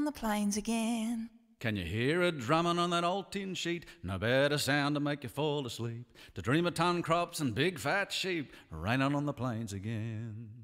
the plains again. Can you hear it drumming on that old tin sheet? No better sound to make you fall asleep, to dream of ton crops and big fat sheep raining on the plains again.